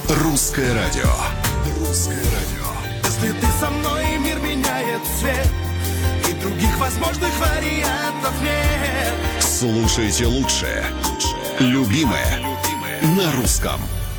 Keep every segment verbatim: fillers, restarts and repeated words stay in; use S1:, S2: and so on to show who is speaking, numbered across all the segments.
S1: Русское радио. Русское радио.
S2: Если ты со мной, мир меняет цвет, и других возможных вариантов нет.
S1: Слушайте лучшее. Любимое на русском.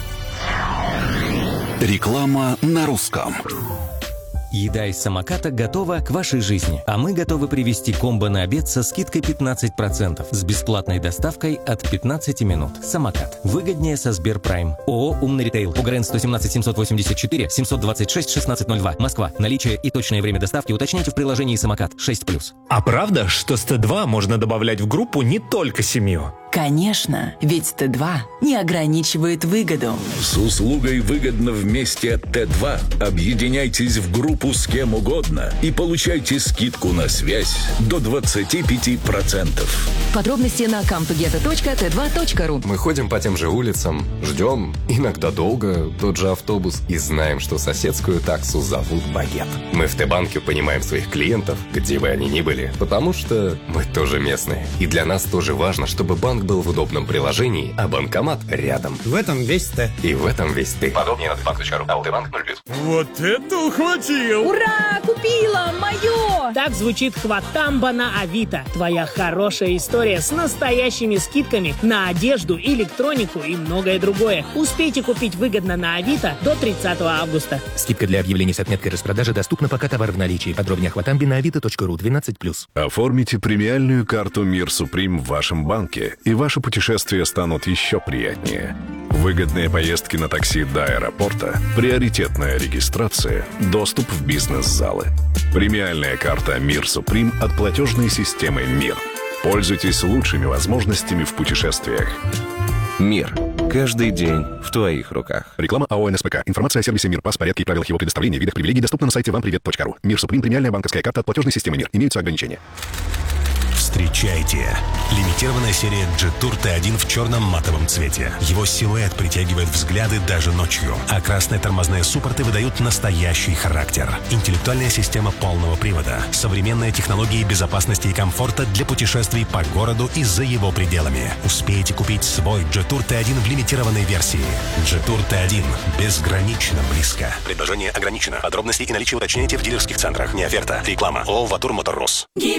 S1: Реклама на русском.
S3: Еда из самоката готова к вашей жизни, а мы готовы привезти комбо на обед со скидкой пятнадцать процентов с бесплатной доставкой от пятнадцати минут. Самокат. Выгоднее со Сберпрайм. ООО «Умный ритейл». УГРН сто семнадцать семьсот восемьдесят четыре семьсот двадцать шесть шестнадцать ноль два. Москва. Наличие и точное время доставки уточняйте в приложении «Самокат» шесть плюс.
S4: А правда, что эс тэ два можно добавлять в группу не только семью?
S5: Конечно, ведь тэ два не ограничивает выгоду.
S6: С услугой «Выгодно вместе» Т два объединяйтесь в группу с кем угодно и получайте скидку на связь до двадцати пяти процентов.
S7: Подробности на камтугета точка тэ два точка ру.
S8: Мы ходим по тем же улицам, ждем, иногда долго, тот же автобус и знаем, что соседскую таксу зовут Багет. Мы в Т-банке понимаем своих клиентов, где бы они ни были, потому что мы тоже местные. И для нас тоже важно, чтобы банк был в удобном приложении, а банкомат рядом.
S9: В этом весь Т.
S8: И в этом весь ты. Подробнее на банк точка ру. А Т-банк ноль плюс.
S9: Вот это ухватил!
S10: Ура! Купила! Мое!
S11: Так звучит хватамба на Авито. Твоя хорошая история с настоящими скидками на одежду, электронику и многое другое. Успейте купить выгодно на Авито до тридцатого августа.
S12: Скидка для объявлений с отметкой распродажи доступна, пока товар в наличии. Подробнее о хватамбе на авито точка ру. двенадцать плюс.
S13: Оформите премиальную карту «Мир Суприм» в вашем банке, и ваши путешествия станут еще приятнее. Выгодные поездки на такси до аэропорта, приоритетная регистрация, доступ в бизнес-залы. Премиальная карта «Мир Суприм» от платежной системы «Мир». Пользуйтесь лучшими возможностями в путешествиях.
S8: Мир. Каждый день в твоих руках.
S13: Реклама АО эн эс пэ ка. Информация о сервисе «Мир», пас, порядке и правилах его предоставления, видах привилегий доступна на сайте вам привет точка ру. «Мир Суприм» — премиальная банковская карта от платежной системы «Мир». Имеются ограничения.
S14: Встречайте! Лимитированная серия Jetour Т один в черном матовом цвете. Его силуэт притягивает взгляды даже ночью, а красные тормозные суппорты выдают настоящий характер. Интеллектуальная система полного привода, современные технологии безопасности и комфорта для путешествий по городу и за его пределами. Успейте купить свой Jetour Т один в лимитированной версии. Jetour Т один. Безгранично близко. Предложение ограничено. Подробности и наличие уточняйте в дилерских центрах. Не оферта. Реклама. ООО «Ватур Мотор Рос».